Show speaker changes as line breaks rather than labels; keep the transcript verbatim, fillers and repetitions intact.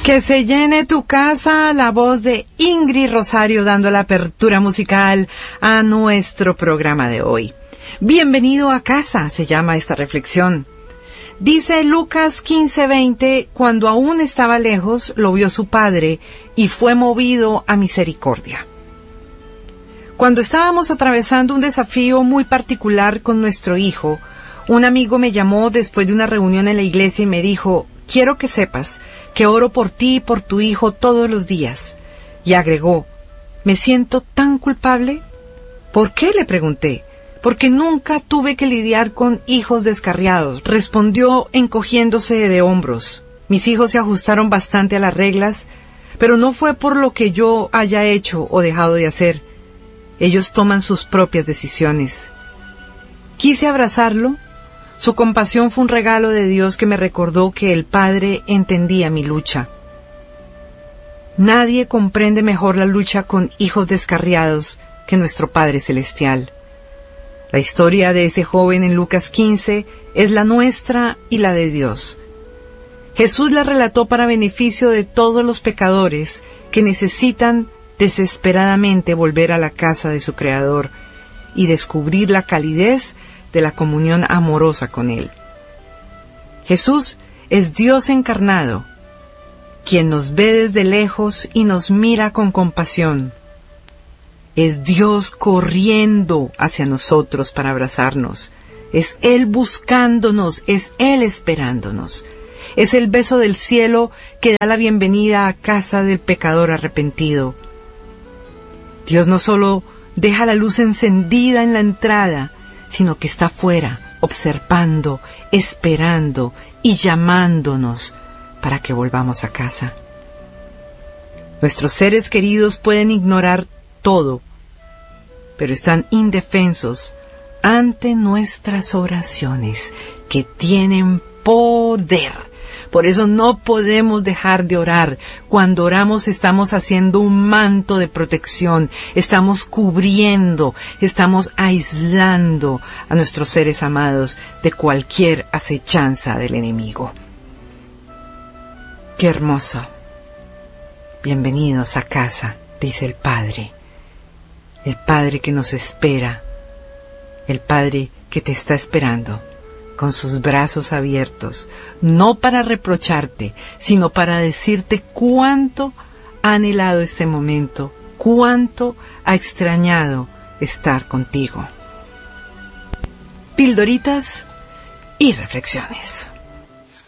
Que se llene tu casa, la voz de Ingrid Rosario dando la apertura musical a nuestro programa de hoy. Bienvenido a casa, se llama esta reflexión. Dice Lucas quince veinte, cuando aún estaba lejos, lo vio su padre y fue movido a misericordia. Cuando estábamos atravesando un desafío muy particular con nuestro hijo, un amigo me llamó después de una reunión en la iglesia y me dijo, quiero que sepas que oro por ti y por tu hijo todos los días. Y agregó, ¿me siento tan culpable? ¿Por qué?, le pregunté. Porque nunca tuve que lidiar con hijos descarriados, respondió encogiéndose de hombros. Mis hijos se ajustaron bastante a las reglas, pero no fue por lo que yo haya hecho o dejado de hacer. Ellos toman sus propias decisiones. Quise abrazarlo. Su compasión fue un regalo de Dios que me recordó que el Padre entendía mi lucha. Nadie comprende mejor la lucha con hijos descarriados que nuestro Padre Celestial. La historia de ese joven en Lucas quince es la nuestra y la de Dios. Jesús la relató para beneficio de todos los pecadores que necesitan desesperadamente volver a la casa de su Creador y descubrir la calidez de la comunión amorosa con Él. Jesús es Dios encarnado, quien nos ve desde lejos y nos mira con compasión. Es Dios corriendo hacia nosotros para abrazarnos. Es Él buscándonos, es Él esperándonos. Es el beso del cielo que da la bienvenida a casa del pecador arrepentido. Dios no solo deja la luz encendida en la entrada, sino que está afuera, observando, esperando y llamándonos para que volvamos a casa. Nuestros seres queridos pueden ignorar todo, pero están indefensos ante nuestras oraciones que tienen poder. Por eso no podemos dejar de orar. Cuando oramos estamos haciendo un manto de protección, estamos cubriendo, estamos aislando a nuestros seres amados de cualquier acechanza del enemigo. ¡Qué hermoso! Bienvenidos a casa, dice el Padre. El Padre que nos espera, el Padre que te está esperando, con sus brazos abiertos, no para reprocharte, sino para decirte cuánto ha anhelado este momento, cuánto ha extrañado estar contigo. Pildoritas y reflexiones.